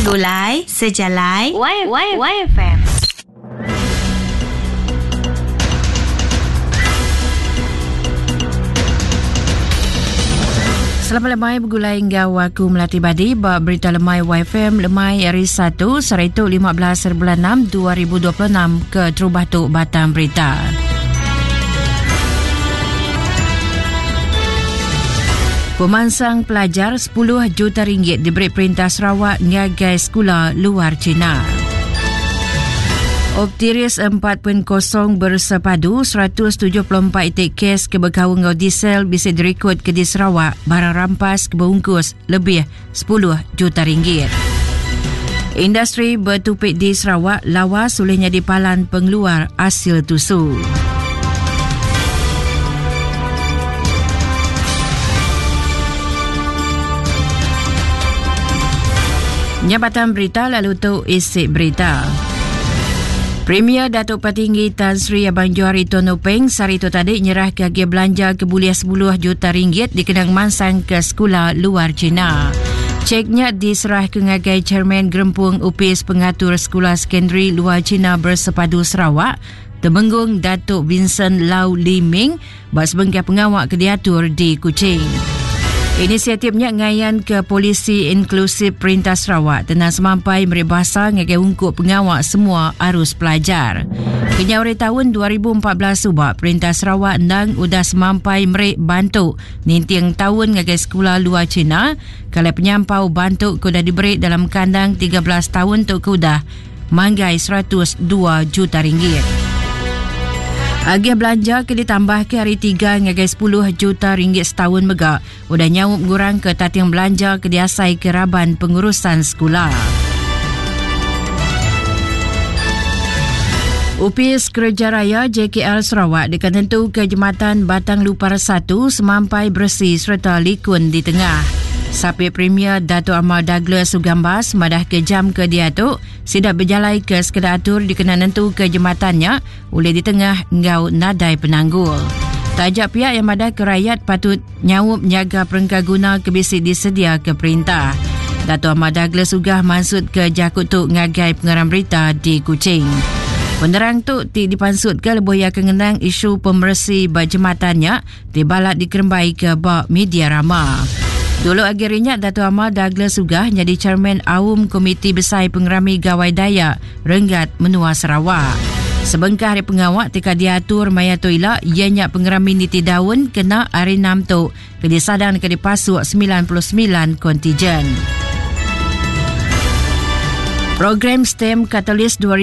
Bergulai, sejalai, YFM. Selamat lemai bergulai hingga waktu melatih badi berita lemai YFM lemai hari 1 Saraitu 15/6 2026 ke Terubatuk Batang Berita. Pemansang pelajar 10 juta ringgit diberi Perintah Sarawak ngagai sekolah luar China. Optiris 4.0 bersepadu 174 itik kes kebekawang ngau diesel bisa direkod ke di Sarawak barang rampas kebungkus lebih 10 juta ringgit. Industri bertupik di Sarawak lawas olehnya di palan pengeluar hasil tusu. Nyabatan berita lalu tu isi berita. Premier Datuk Petinggi Tan Sri Abang Johari Tonopeng sehari itu tadi nyerah kaki belanja kebuliah 10 juta ringgit dikenang mansang ke sekolah luar China. Ceknya diserah ke ngagai Chairman Gerempung UPIS Pengatur Sekolah Sekondari Luar China Bersepadu Sarawak, Temenggung Datuk Vincent Lau Li Ming, bas bengkai pengawak kediatur di Kuching. Inisiatifnya ngayan ke Polisi Inklusif Perintah Sarawak tenang semampai merebasa ngagai ungkup pengawak semua arus pelajar. Kenyawari tahun 2014 subak Perintah Sarawak nang udah semampai merek bantu nintiang tahun ngagai sekolah luar China kalau penyampau bantu kuda diberi dalam kandang 13 tahun tu kuda manggai 102 juta ringgit. Agih belanja ke ditambah ke hari 3 ngagai 10 juta ringgit setahun megak. Udah nyawup ngurang ke tatiang belanja ke diasai keraban pengurusan sekolah. UPIS Kerja Raya JKL Sarawak dikenentu ke Jambatan Batang Lupar 1 semampai bersih serta likun di tengah. Sapi Premier Datuk Ahmad Douglas Sugambas madah ke jam ke diatuk sidak berjalai ke sekedar atur dikena nentu ke jembatannya oleh di tengah ngau nadai penanggul. Tajak pihak yang madah ke rakyat patut nyawup nyaga perengkah guna kebisi disedia ke perintah. Datuk Ahmad Douglas Sugah mansud ke jakut tu ngagai pengarang berita di Kuching. Penerang tu dipansut ke lebuh yang kengenang isu pembersih berjematannya dibalak dikerembai ke bak media ramah. Dulu akhirnya Datuk Ahmad Douglas Sugah jadi Chairman Awam Komiti Besar Pengerami Gawai Dayak Renggat Menua Sarawak. Sebengkah hari pengawak tika diatur maya toila ianya pengerami niti daun kena hari 6 tu ke disadang ke dipasuk 99 kontijen. Program STEM Catalyst